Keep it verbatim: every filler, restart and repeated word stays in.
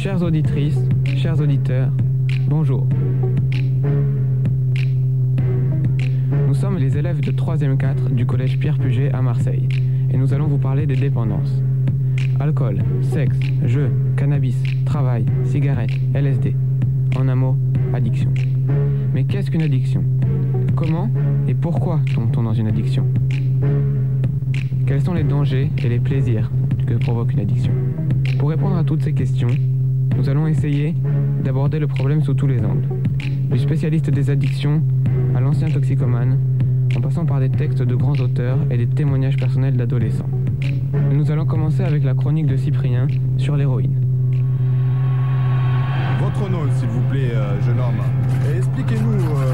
Chères auditrices, chers auditeurs, bonjour. Nous sommes les élèves de troisième quatre du collège Pierre Puget à Marseille et nous allons vous parler des dépendances. Alcool, sexe, jeux, cannabis, travail, cigarettes, L S D. En un mot, addiction. Mais qu'est-ce qu'une addiction ? Comment et pourquoi tombe-t-on dans une addiction ? Quels sont les dangers et les plaisirs que provoque une addiction ? Pour répondre à toutes ces questions, nous allons essayer d'aborder le problème sous tous les angles. Du spécialiste des addictions à l'ancien toxicomane, en passant par des textes de grands auteurs et des témoignages personnels d'adolescents. Nous allons commencer avec la chronique de Cyprien sur l'héroïne. Votre nom, s'il vous plaît, euh, jeune homme. Et expliquez-nous euh,